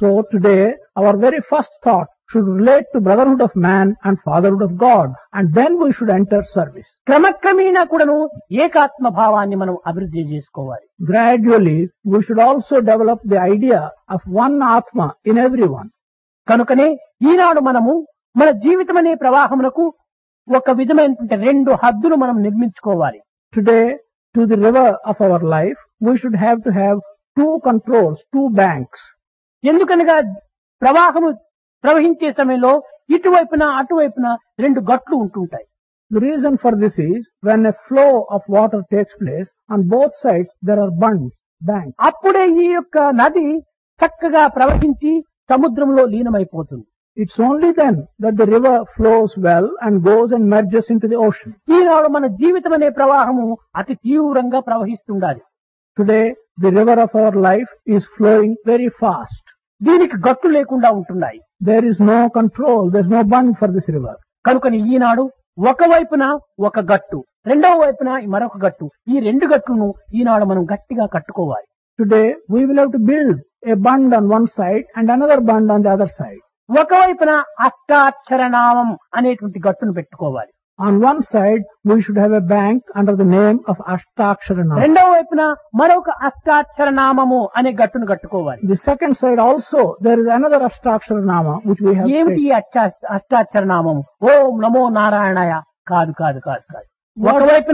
So today, our very first thought should relate to brotherhood of man and fatherhood of God, and then we should enter service. క్రమక్రమేణా కూడాను ఏకాత్మ భావాన్ని మనం అభివృద్ధి చేసుకోవాలి. Gradually, we should also develop the idea of one Atma in everyone. కనుకనే ఈనాడు మనము మన జీవితం అనే ప్రవాహమునకు ఒక విధమైనటువంటి రెండు హద్దులు మనం నిర్మించుకోవాలి. Today, to the river of our life, we should have to have two controls, two banks. ఎందుకనగా ప్రవాహము ప్రవహించే సమయంలో ఇటువైపున అటువైపున రెండు గట్లు ఉంటుంటాయి. The reason for this is when a flow of water takes place, on both sides there are banks. అప్పుడే ఈ యొక్క నది చక్కగా ప్రవహించి సముద్రంలో లీనమైపోతుంది. It's only then that the river flows well and goes and merges into the ocean. ఈనాడు మన జీవితం అనే ప్రవాహము అతి తీవ్రంగా ప్రవహిస్తుండాలి. Today, the river of our life is flowing very fast. దీనికి గట్లు లేకుండా ఉంటున్నాయి. There is no control, there is no bund for this river. కనుకని ఈనాడు ఒకవైపున ఒక గట్టు, రెండవ వైపున మరొక గట్టు, ఈ రెండు గట్టును ఈనాడు మనం గట్టిగా కట్టుకోవాలి. Today, we will have to build a bund on one side and another bund on the other side. ఒకవైపున అష్టాక్షర నామం అనేటువంటి గట్టును పెట్టుకోవాలి. On one side, we should have a bank under the name of Ashtakshara Nama. రెండవ వైపున మరొక అష్టాక్షర నామము అనే గట్టును కట్టుకోవాలి. The second side also, there is another Ashtakshara Nama which we have. ఏమిటి అష్టాక్షర నామము? ఓం నమో నారాయణాయ కాదు కాదు కాదు కాదు. ఒకవైపున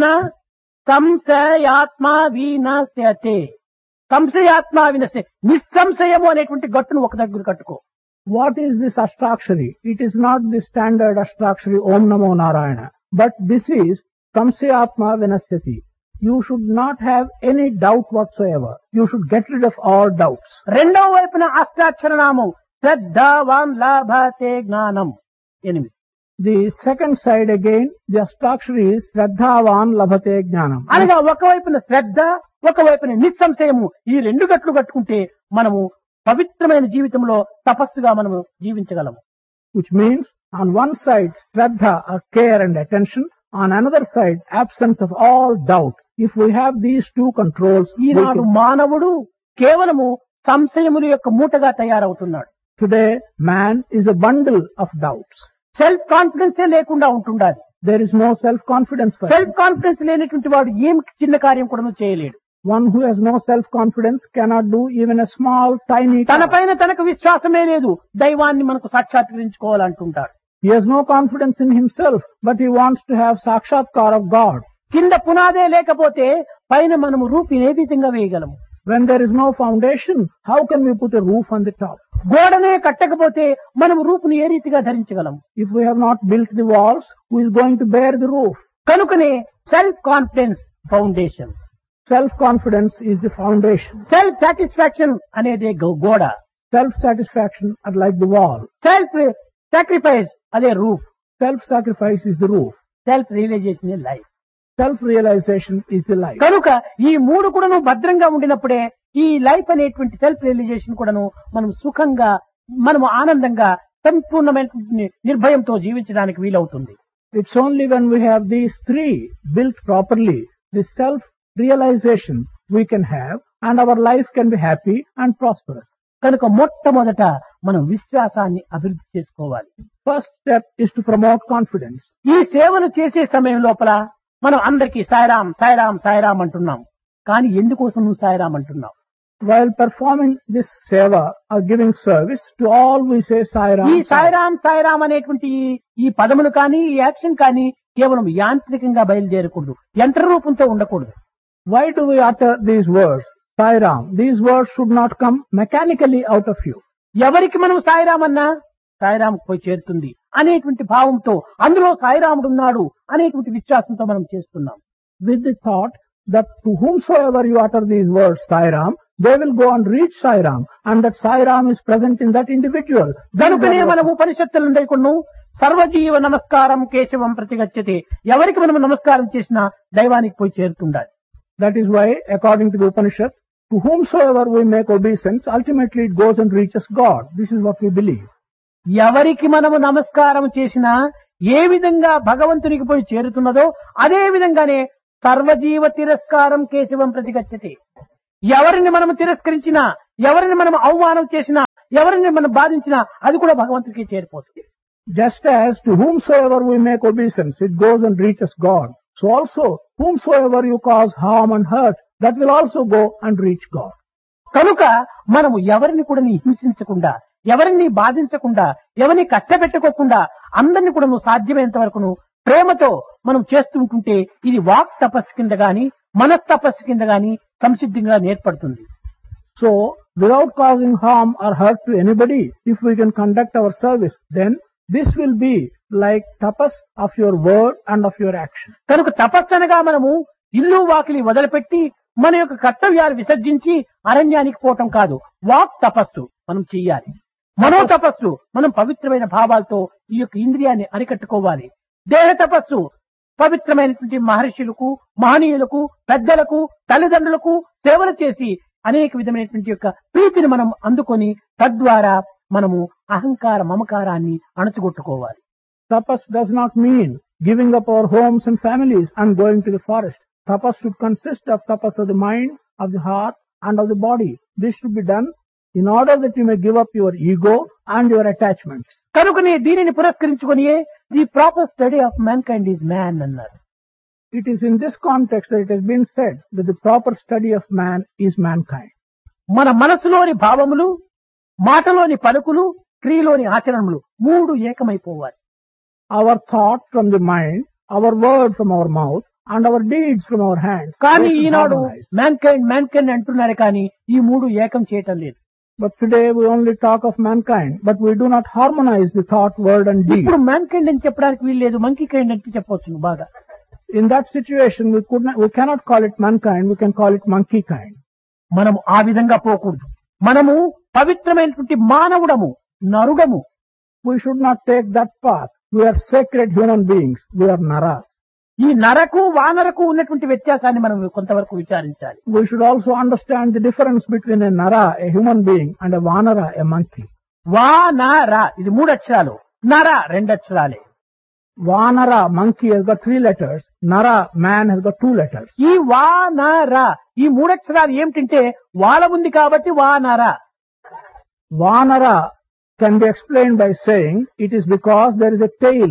సంశయాత్మ వినశ్యతే, సంశయాత్మ వినశ్య, నిస్సంశయము అనేటువంటి గట్టును ఒక దగ్గర కట్టుకో. What is this Ashtakshari? It is not the standard Ashtakshari Om Namo Narayana, but this is Samsayatma Vinasyati. You should not have any doubt whatsoever. You should get rid of all doubts. రెండవ వైపున అష్టాక్షర నామం శ్రద్ధావాన్ లభతే జ్ఞానం 8. The second side again, the Ashtakshari is Shraddhavan Labhate Jnanam. అనగా ఒకవైపున శ్రద్ధ, ఒకవైపున నిస్సంశయము, ఈ రెండు గట్లు కట్టుకుంటే మనము పవిత్రమైన జీవితంలో తపస్సుగా మనము జీవించగలము. Which means on one side Shraddha or care and attention, on another side absence of all doubt. If we have these two controls, ఈనాడు మానవుడు కేవలము సంశయముల యొక్క మూటగా తయారవుతున్నాడు. Today man is a bundle of doubts. Self confidence లేకుండా ఉంటుండాలి. There is no self-confidence for him. Self confidence లేనటువంటి వాడు ఏం చిన్న కార్యం కూడా చేయలేడు. One who has no self-confidence cannot do even a small, tiny task. తనపైన తనకు విశ్వాసమే లేదు, దైవాన్ని మనకు సాక్షాత్కరించుకోవాలంటుంటాడు. He has no confidence in himself, but he wants to have sakshatkar of God. కింద పునాదే లేకపోతే పైన మనము రూఫ్ ఏ విధంగా వేయగలము? When there is no foundation, how can we put a roof on the top? గోడనే కట్టకపోతే మనం రూపుని ఏ రీతిగా ధరించగలము? If we have not built the walls, who is going to bear the roof? కనుకనే self confidence foundation, Self-confidence is the foundation. Self satisfaction అనేది గోడ, Self-satisfaction are like the wall. Self sacrifice అదే roof, Self-sacrifice is the roof. Self realisation life. Self-realization is the life. కనుక ఈ మూడు కూడాను భద్రంగా ఉండినప్పుడే ఈ లైఫ్ అనేటువంటి సెల్ఫ్ రియలైజేషన్ కూడాను మనం సుఖంగా, మనము ఆనందంగా, సంపూర్ణమైన నిర్భయంతో జీవించడానికి వీలవుతుంది. It's only when we have these three built properly, the self-realization we can have, and our life can be happy and prosperous. కనుక మొట్టమొదట మనం విశ్వాసాన్ని అభివృద్ధి చేసుకోవాలి. First step is to promote confidence. ఈ సేవను చేసే సమయం లోపల మనం అందరికీ సాయిరాం సాయిరాం సాయిరాం అంటున్నాం. కానీ ఎందుకోసం నువ్వు సాయిరాం అంటున్నావు? While performing this seva or giving service, to all we say Sairam. ఈ సాయిరాం సాయిరాం అనేటువంటి ఈ పదములు కానీ, ఈ యాక్షన్ కానీ కేవలం యాంత్రికంగా బయలుదేరకూడదు, యంత్ర రూపంతో ఉండకూడదు. Why do we utter these words? Sairam. These words should not come mechanically out of you. ఎవరికి మనం సాయిరాం అన్నా సాయిరాం పోయి చేరుతుంది అనేటువంటి భావంతో, అందులో సాయిరాముడు ఉన్నాడు అనేటువంటి విశ్వాసంతో మనం చేస్తున్నాం. With the thought that to whomsoever you utter these words Sairam, they will go and reach Sairam, and that Sairam is present in that individual. కనుకనే మనం ఉపనిషత్తులు ఉండేకును సర్వజీవ నమస్కారం కేశవం ప్రతిగచ్చతే, ఎవరికి మనం నమస్కారం చేసినా దైవానికి పోయి చేరుతుండాలి. That is why, according to the Upanishad, to whomsoever we make obeisance, ultimately it goes and reaches God. This is what we believe. ఎవరికి మనము నమస్కారం చేసినా ఏ విధంగా భగవంతునికి పోయి చేరుతున్నదో అదే విధంగానే సర్వజీవ తిరస్కారం కేశవం ప్రతిగచ్చతే. ఎవరిని మనము తిరస్కరించినా, ఎవరిని మనం అవమానం చేసినా, ఎవరిని మనం బాధించినా అది కూడా భగవంతుడికి చేరిపోతుంది. Just as to whomsoever we make obeisance, it goes and reaches God. So also, whomsoever you cause harm and hurt, that will also go and reach God. కనుక మనము ఎవరిని కూడా హింసించకుండా, ఎవరిని బాధించకుండా, ఎవరిని కష్టపెట్టుకోకుండా అందరిని కూడా సాధ్యమైనంత వరకును ప్రేమతో మనం చేస్తుంటుంటే ఇది వాక్ తపస్సు కింద గాని మనస్తపస్సు కింద గాని సంసిద్ధంగా ఏర్పడుతుంది. So, without causing harm or hurt to anybody, if we can conduct our service, then this will be like tapas of your word and of your action. కనుక తపస్సు అనగా మనము ఇల్లు వాకిలి వదిలిపెట్టి మన యొక్క కర్తవ్యాలు విసర్జించి అరణ్యానికి పోవటం కాదు. వాక్ తపస్సు మనం చెయ్యాలి. మనో తపస్సు మనం పవిత్రమైన భావాలతో ఈ యొక్క ఇంద్రియాన్ని అరికట్టుకోవాలి. దేహ తపస్సు పవిత్రమైనటువంటి మహర్షులకు, మహనీయులకు, పెద్దలకు, తల్లిదండ్రులకు సేవలు చేసి అనేక విధమైనటువంటి యొక్క ప్రీతిని మనం అందుకొని తద్వారా మనము అహంకార మమకారాన్ని అణచుగొట్టుకోవాలి. Tapas does not mean giving up our homes and families and going to the forest. Tapas should consist of tapas of the mind, of the heart and of the body. This should be done in order that you may give up your ego and your attachments. కనుకనే దీనిని పురస్కరించుకొని the proper study of man kind is man అన్నారు. It is in this context that it has been said that the proper study of man is mankind. మన మనసులోని భావములు, మాటలోని పలుకులు, క్రియలోని ఆచరణలు మూడు ఏకమైపోవాలి. Our thought from the mind, our word from our mouth and our deeds from our hands. కానీ ఈనాడు man kind అంటున్నారు కానీ ఈ మూడు ఏకం చేయటం లేదు. But today we only talk of mankind, but we do not harmonize the thought, word and deed. ఇప్పుడు man kind అని చెప్పడానికి వీలు లేదు, మంకీ కైండ్ అంటే చెప్పవచ్చు బాగా. In that situation we cannot call it mankind, we can call it monkey kind. మనము ఆ విధంగా పోకూడదు. మనము పవిత్రమైనటువంటి మానవుడము, నరుడము. We should not take that path. We are sacred human beings. We are naras. ఈ నరకు వానరకు ఉన్నటువంటి వ్యత్యాసాన్ని మనం కొంతవరకు విచారించాలి. We should also understand the difference between a nara, a human being, and a vanara, a monkey. వానర ఇది మూడు అక్షరాలు, నర రెండు అక్షరాలే. Vanara, monkey, has got 3 letters. Nara, man, has got 2 letters. ఈ వానర ఈ మూడు అక్షరాలు ఏమిటంటే వాల ఉంది కాబట్టి వానర. Vanara can be explained by saying it is because there is a tail.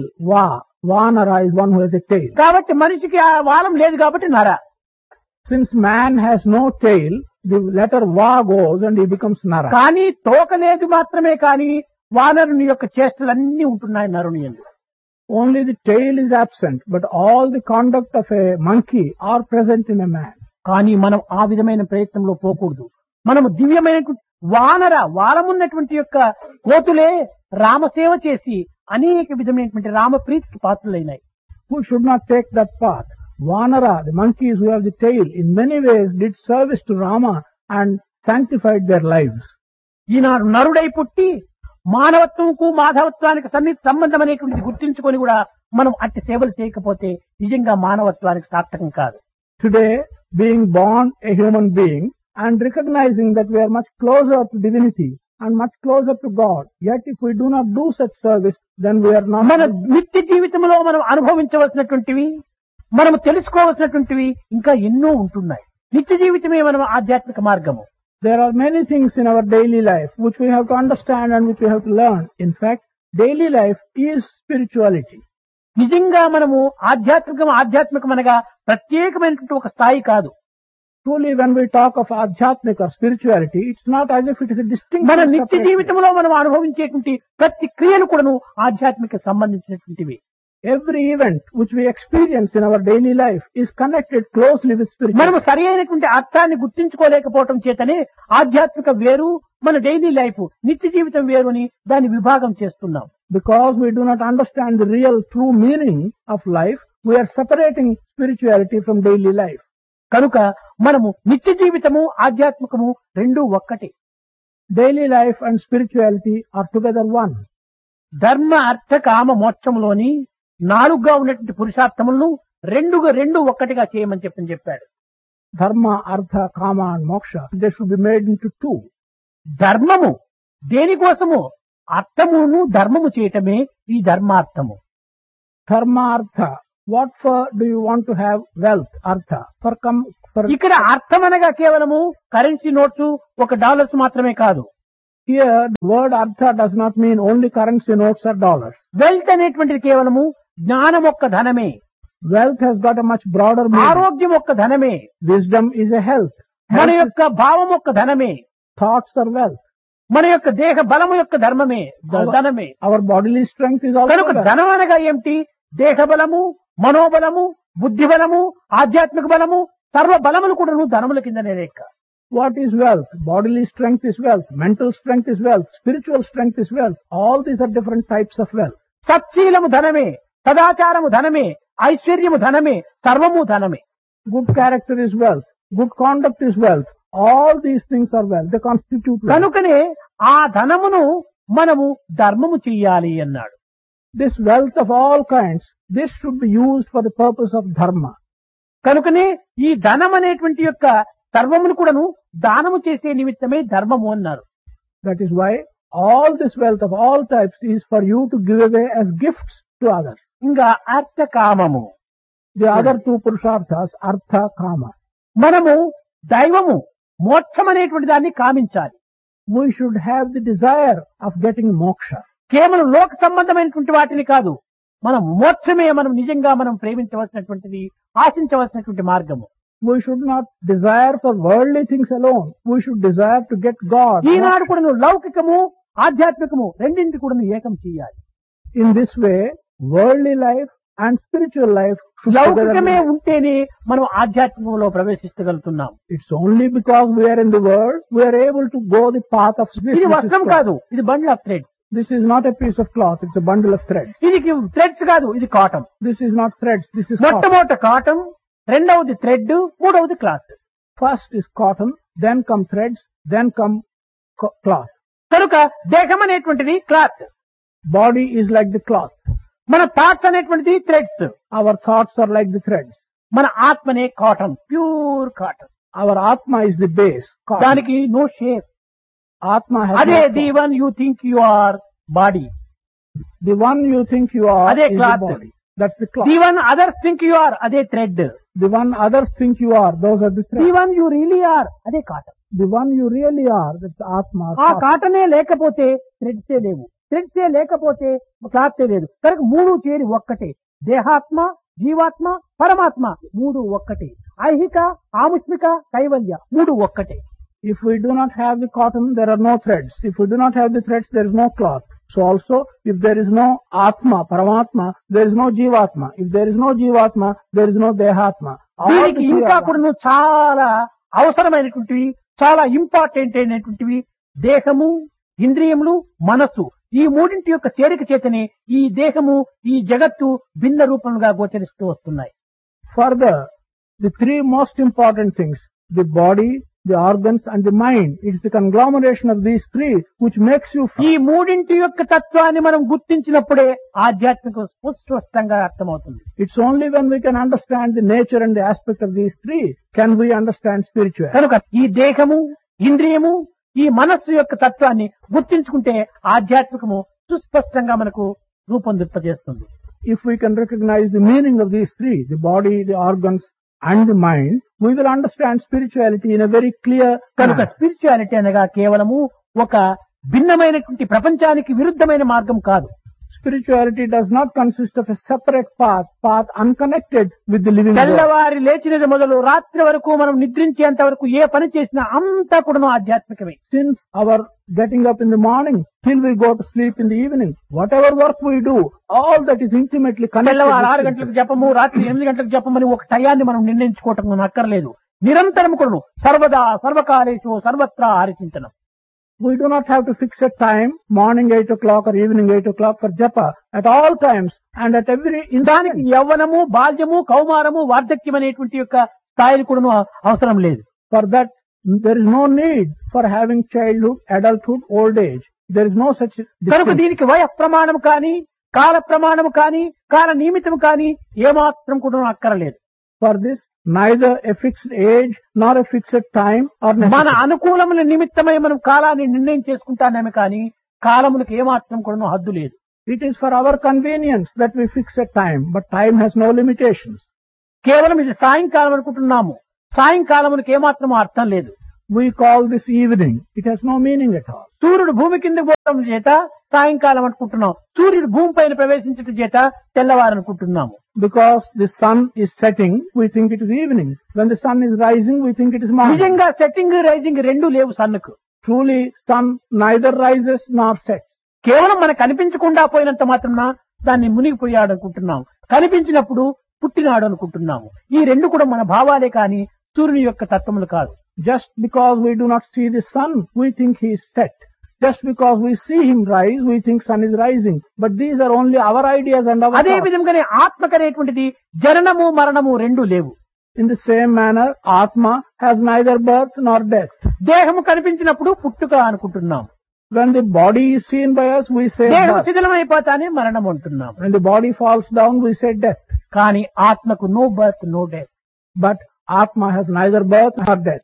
Vanara is one who has a tail. కాబట్టి మనిషికి ఆ వాలం లేదు కాబట్టి నర. Since man has no tail, the letter va goes and he becomes nara. కానీ తోక లేదు మాత్రమే కానీ వానరుని యొక్క చేష్టలన్నీ ఉంటున్నాయి నరుని యందు. Only the tail is absent, but all the conduct of a monkey are present in a man. కానీ మనం ఆ విధమైన ప్రయత్నంలో పోకూడదు. మనము దివ్యమైనటువంటి వాలమున్నటువంటి యొక్క కోతులే రామసేవ చేసి అనేక విధమైనటువంటి రామప్రీతికి పాత్రులైనాయి. Who should not take that path? Vanara, the monkeys who have the tail, in many ways did service to Rama and sanctified their lives. ఈనాడు నరుడై పుట్టి మానవత్వంకు మాధవత్వానికి సంబంధం అనేటువంటిది గుర్తించుకొని కూడా మనం అట్టి సేవలు చేయకపోతే నిజంగా మానవత్వానికి సార్థకం కాదు. Today, being born a human being and recognizing that we are much closer to divinity and much closer to God, yet if we do not do such service, then we are not. మన నిత్య జీవితంలో మనం అనుభవించవలసినటువంటివి, మనం తెలుసుకోవలసినటువంటివి ఇంకా ఎన్నో ఉంటున్నాయి. నిత్య జీవితమే మనం ఆధ్యాత్మిక మార్గము. There are many things in our daily life which we have to understand and which we have to learn. In fact, daily life is spirituality. నిజంగా మనము ఆధ్యాత్మికం అనగా ప్రత్యేకమైనటువంటి ఒక స్థాయి కాదు. Truly, when we talk of adhyatmik or spirituality, it's not as if it is a distinct. మన నిత్య జీవితంలో మనం అనుభవించేటువంటి ప్రతి క్రియలు కూడాను ఆధ్యాత్మిక సంబంధించినటువంటివి. Every event which we experience in our daily life is connected closely with spirituality. మనము సరి అయినటువంటి అర్థాన్ని గుర్తించుకోలేకపోవటం చేతనే ఆధ్యాత్మిక వేరు, మన డైలీ లైఫ్ నిత్య జీవితం వేరు అని దాన్ని విభాగం చేస్తున్నాం. Because we do not understand the real true meaning of life, we are separating spirituality from daily life. కనుక మనము నిత్య జీవితము ఆధ్యాత్మికము రెండూ ఒక్కటే. Daily life and spirituality are together one. ధర్మ అర్థ కామ మోక్షములోని 4గా ఉన్నటువంటి పురుషార్థములను రెండు ఒక్కటిగా చేయమని చెప్పాడు. Dharma, artha, kama and moksha, they should be made into 2. ధర్మము దేనికోసము? అర్థమును ధర్మము చేయటమే ఈ ధర్మార్థము. Dharma, artha. What for do you want to have wealth, artha? ఇక్కడ అర్థం అనగా కేవలము కరెన్సీ నోట్స్ $1 మాత్రమే కాదు. Here, the word artha does not mean only currency notes or dollars. Wealth అనేటువంటిది కేవలము జ్ఞానం ఒక్క ధనమే, Wealth has got a much broader meaning. ఆరోగ్యం ఒక్క ధనమే, Wisdom is a health. మన Health is యొక్క భావం ఒక్క ధనమే, thoughts are wealth. మన యొక్క దేహ బలము యొక్క ధర్మమే ధనమే. Our bodily strength is also కనుక wealth. ధనం అనగా ఏమిటి? దేహ బలము, మనోబలము, బుద్ధి బలము, ఆధ్యాత్మిక బలము, సర్వ బలములు కూడా ధనముల కిందనే లెక్క. What is wealth? Bodily strength is wealth. Mental strength is wealth. Spiritual strength is wealth. All these are different types of wealth. సత్శీలము ధనమే, సదాచారము ధనమే, ఐశ్వర్యము ధనమే, సర్వము ధనమే. Good character is wealth. Good conduct is wealth. All these things are wealth. They constitute wealth. కనుకనే ఆ ధనమును మనము ధర్మము చెయ్యాలి అన్నాడు. This wealth of all kinds, this should be used for the purpose of dharma. కనుకనే ఈ ధనం అనేటువంటి యొక్క సర్వమును కూడాను దానము చేసే నిమిత్తమే ధర్మము అన్నారు. That is why all this wealth of all types is for you to give away as gifts to others. ఇంకా అర్థ కామము. The other two purusharthas, artha, kama. మనము దైవము మోక్షం అనేటువంటి దాన్ని కామించాలి. We should have the desire of getting moksha. కేవలం లోక సంబంధమైనటువంటి వాటిని కాదు, మనం మోక్షమే మనం నిజంగా మనం ప్రేమించవలసినటువంటిది, ఆశించవలసినటువంటి మార్గము. We should not desire for worldly things alone. We should desire to get God. ఈనాడు కూడా నువ్వు లౌకికము ఆధ్యాత్మికము రెండింటి కూడా నువ్వు ఏకం చేయాలి. In this way, worldly life and spiritual life should లౌకికమే together. ఉంటేనే మనం ఆధ్యాత్మికంలో ప్రవేశించగలుగుతున్నాం. It's only because we are in the world, we are able to go the path of ఇది spiritual. వస్త్రం కాదు, ఇది bundle of threads. This is not a piece of cloth, it's a bundle of threads. ఇది threads కాదు, ఇది cotton. This is not threads, this is cotton. మొట్టమొదట cotton, రెండవది thread, మూడవది cloth. First is cotton, then come threads, then come cloth. కనుక దేహం అనేటువంటిది cloth, Body is like the cloth. మన థాట్స్ అనేటువంటిది threads, Our thoughts are like the threads. మన ఆత్మనే cotton, pure cotton. Our Atma is the base. Cotton. దానికి no shape. Atma has అదే no the form. One you think you or body, The one you think you are అదే is the cloth. body. That's the cloth. The one others think you are అదే thread, The one others think you are, those are the the threads. One you really are అదే cotton. The one you really are, that's Atma. ఆ కాటనే లేకపోతే థ్రెడ్సే లేవు, థ్రెడ్సే లేకపోతే క్లాతే లేదు. కనుక మూడు చేరి ఒక్కటే, దేహాత్మ, జీవాత్మ, పరమాత్మ మూడు ఒక్కటే, ఐహిక, ఆముష్మిక, కైవల్య మూడు ఒక్కటే. If we do not have the cotton, there are no threads. If we do not have the threads, there is no cloth. So also, if there is no Atma, Paramatma, there is no Jivatma. If there is no Jivatma, there is no Dehatma. All the దీనికి three ఇంకా are కూడా one. చాలా అవసరమైనటువంటివి, చాలా important అయినటువంటివి దేహము, ఇంద్రియములు, మనస్సు. ఈ మూడింటి యొక్క చేరిక చేతనే ఈ దేహము, ఈ జగత్తు భిన్న రూపంగా గోచరిస్తూ వస్తున్నాయి. Further, the three most important things, the body, the organs and the mind, it's the conglomeration of these three which makes you ఈ మూడింటి యొక్క తత్వాన్ని మనం గుర్తించినప్పుడే ఆధ్యాత్మిక స్పష్టంగా అర్థమవుతుంది. It's only when we can understand the nature and the aspect of these three can we understand spirituality. కనుక ఈ దేహము, ఇంద్రియము, ఈ మనస్సు యొక్క తత్వాన్ని గుర్తించుకుంటే ఆధ్యాత్మికము సుస్పష్టంగా మనకు రూపొందింపజేస్తుంది. If we can recognize the meaning of these three, the body, the organs and the mind, we will understand spirituality in a very clear కనుక manner. స్పిరిచువాలిటీ అనగా కేవలము ఒక భిన్నమైనటువంటి ప్రపంచానికి విరుద్ధమైన మార్గం కాదు. Spirituality does not consist of a separate path unconnected with the living world. తెల్లవారి లేచినది మొదలు రాత్రి వరకు మనం నిద్రించేంత వరకు ఏ పని చేసినా అంతా కూడా ఆధ్యాత్మికమే. Since our getting up in the morning till we go to sleep in the evening, whatever work we do, all that is intimately connected. తెల్లవారు 6 with గంటలకు జపము, రాత్రి 8 గంటలకు జపమని ఒక టయాన్ని మనం నిర్ణయించుకోవటం మనకు అక్కర్లేదు. నిరంతరం కూడా సర్వదా సర్వకాలేషు సర్వత్రా హరిచింతనం. We do not have to fix a time, morning 8 o'clock or evening 8 o'clock for japa. At all times and at every దానికి instant. యవ్వనము, బాల్యము, కౌమారము, వార్ధక్యం అనేటువంటి యొక్క స్థాయిలు కూడా అవసరం లేదు. For that, there is no need for having childhood, adulthood, old age. There is no such కనుక distinction. దీనికి వయ ప్రమాణం కానీ, కాల ప్రమాణం కానీ, కాల నియమితం కానీ ఏమాత్రం కూడా అక్కరలేదు. For this, neither a fixed age nor a fixed time or మన necessity. అనుకూలముల నిమిత్తమై మనం కాలాన్ని నిర్ణయం చేసుకుంటానేమే కానీ కాలములకు ఏమాత్రం కూడా హద్దు లేదు. It is for our convenience that we fix a time, but time has no limitations. కేవలం ఇది సాయంకాలం అనుకుంటున్నాము, సాయంకాలమునికి ఏమాత్రం అర్థం లేదు. We call this evening. It has no meaning at all. సూర్యుడు భూమి కింద పోవడం చేత సాయంకాలం అనుకుంటున్నాం, సూర్యుడు భూమి పైన ప్రవేశించడం చేత తెల్లవారనుకుంటున్నాము. Because the sun is setting, we think it is evening. When the sun is rising, we think it is morning. నిజంగా సెట్టింగ్ రైజింగ్ రెండు లేవు సన్నుకు. Truly, sun neither rises nor sets. కేవలం మనకు కనిపించకుండా పోయినంత మాత్రాన దాన్ని మునిగిపోయాడు అనుకుంటున్నాం, కనిపించినప్పుడు పుట్టినాడు అనుకుంటున్నాము. ఈ రెండు కూడా మన భావాలే కాని సూర్యుని యొక్క తత్వములు కాదు. Just because we do not see the sun, we think he is set. Just because we see him rise, we think sun is rising. But these are only our ideas and our అదే thoughts. విధంగానే ఆత్మకనేటువంటిది జననము మరణము రెండు లేవు. In the same manner, Atma has neither birth nor death. దేహము కనిపించినప్పుడు పుట్టుక అనుకుంటున్నాం, When the body is seen by us, we say దేహం birth. శిథిలమైపోతానే మరణం అంటున్నాం. When the body falls down, we say death. కానీ ఆత్మకు no birth no death. But Atma has neither birth nor death.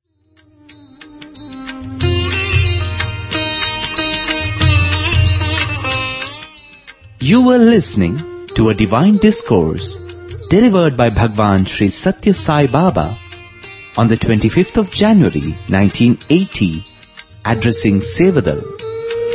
You were listening to a divine discourse delivered by Bhagwan Sri Satya Sai Baba on the 25th of January 1980, addressing Sevadal.